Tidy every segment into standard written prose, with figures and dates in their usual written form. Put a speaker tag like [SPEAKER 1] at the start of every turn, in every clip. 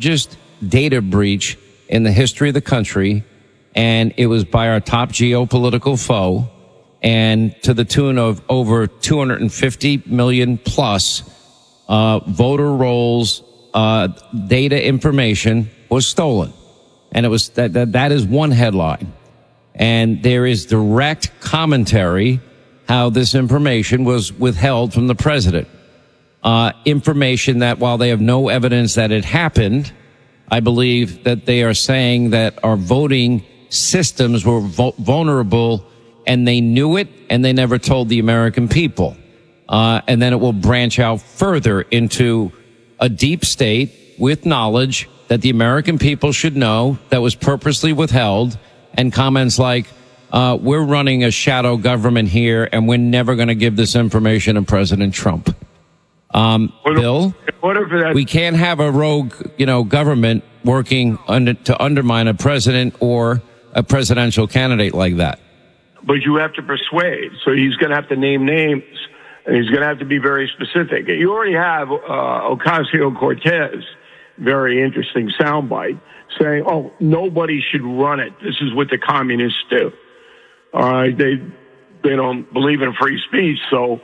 [SPEAKER 1] largest data breach in the history of the country, and it was by our top geopolitical foe, and to the tune of over 250 million plus voter rolls, data information was stolen. And it was that is one headline. And there is direct commentary how this information was withheld from the president. Information that, while they have no evidence that it happened, I believe that they are saying that our voting systems were vulnerable, and they knew it, and they never told the American people. And then it will branch out further into a deep state with knowledge that the American people should know that was purposely withheld, and comments like, we're running a shadow government here, and we're never going to give this information to President Trump. Bill, we can't have a rogue, government working to undermine a president or a presidential candidate like that.
[SPEAKER 2] But you have to persuade. So he's going to have to name names, and he's going to have to be very specific. You already have Ocasio-Cortez, very interesting soundbite, saying, "Oh, nobody should run it. This is what the communists do." All right, they don't believe in free speech, so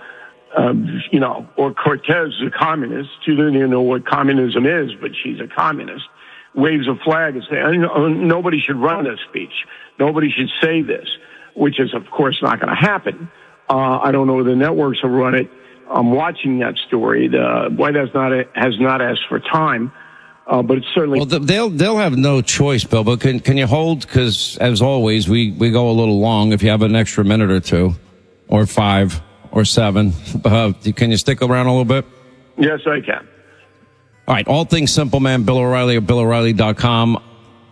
[SPEAKER 2] or Cortez is a communist. She doesn't even know what communism is, but she's a communist. Waves a flag and says, "Nobody should run this speech. Nobody should say this," which is, of course, not going to happen. I don't know whether the networks will run it. I'm watching that story. The White House has not asked for time. But it's certainly...
[SPEAKER 1] Well, they'll have no choice, Bill, but can you hold? Because, as always, we go a little long. If you have an extra minute or two, or 5 or 7, can you stick around a little bit?
[SPEAKER 2] Yes, I can.
[SPEAKER 1] All right, All Things Simple Man, Bill O'Reilly at BillO'Reilly.com.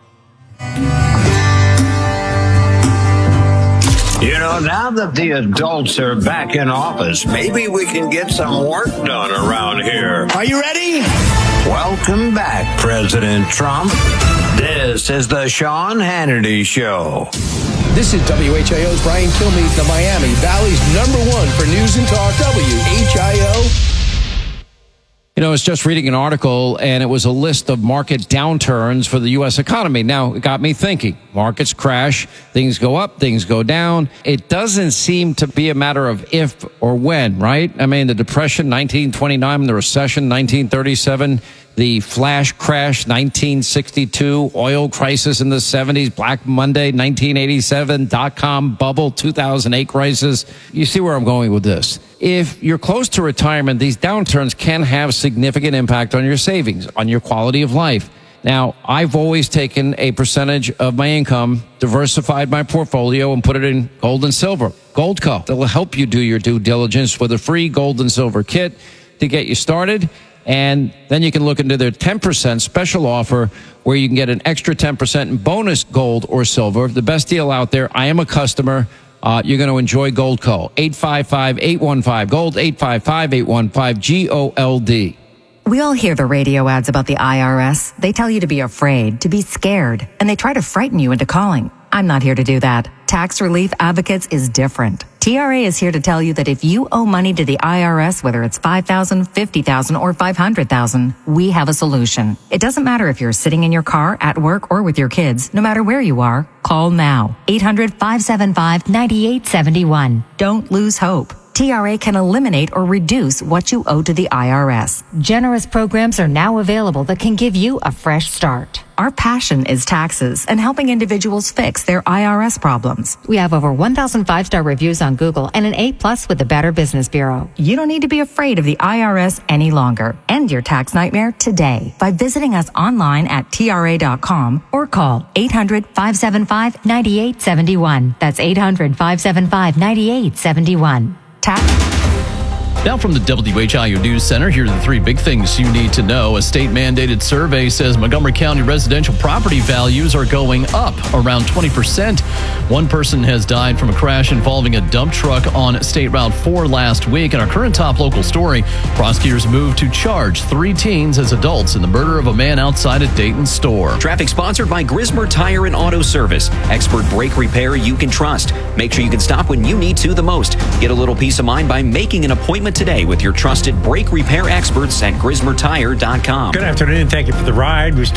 [SPEAKER 3] Now that the adults are back in office, maybe we can get some work done around here.
[SPEAKER 4] Are you ready?
[SPEAKER 3] Welcome back, President Trump. This is the Sean Hannity Show.
[SPEAKER 4] This is WHIO's Brian Kilmeade, the Miami Valley's #1 for news and talk, WHIO.
[SPEAKER 1] I was just reading an article, and it was a list of market downturns for the U.S. economy. Now, it got me thinking. Markets crash, things go up, things go down. It doesn't seem to be a matter of if or when, right? I mean, the Depression, 1929, the recession, 1937, the flash crash, 1962, oil crisis in the 70s, Black Monday, 1987, dot-com bubble, 2008 crisis. You see where I'm going with this. If you're close to retirement, these downturns can have significant impact on your savings, on your quality of life. Now, I've always taken a percentage of my income, diversified my portfolio, and put it in gold and silver. Goldco. They'll help you do your due diligence with a free gold and silver kit to get you started. And then you can look into their 10% special offer where you can get an extra 10% in bonus gold or silver. The best deal out there. I am a customer. You're going to enjoy Goldco. 855-815-GOLD, 855-815-GOLD.
[SPEAKER 5] We all hear the radio ads about the IRS. They tell you to be afraid, to be scared, and they try to frighten you into calling. I'm not here to do that. Tax Relief Advocates is different. TRA is here to tell you that if you owe money to the IRS, whether it's $5,000, $50,000, or $500,000, we have a solution. It doesn't matter if you're sitting in your car, at work, or with your kids. No matter where you are, call now. 800-575-9871. Don't lose hope. TRA can eliminate or reduce what you owe to the IRS. Generous programs are now available that can give you a fresh start. Our passion is taxes and helping individuals fix their IRS problems. We have over 1,000 5-star reviews on Google and an A+ with the Better Business Bureau. You don't need to be afraid of the IRS any longer. End your tax nightmare today by visiting us online at TRA.com or call 800-575-9871. That's 800-575-9871.
[SPEAKER 6] Now from the WHIO News Center, here are the 3 big things you need to know. A state-mandated survey says Montgomery County residential property values are going up around 20%. One person has died from a crash involving a dump truck on State Route 4 last week. And our current top local story, prosecutors moved to charge 3 teens as adults in the murder of a man outside a Dayton store.
[SPEAKER 7] Traffic sponsored by Grismer Tire and Auto Service. Expert brake repair you can trust. Make sure you can stop when you need to the most. Get a little peace of mind by making an appointment today with your trusted brake repair experts at GrismerTire.com.
[SPEAKER 8] Good afternoon. Thank you for the ride.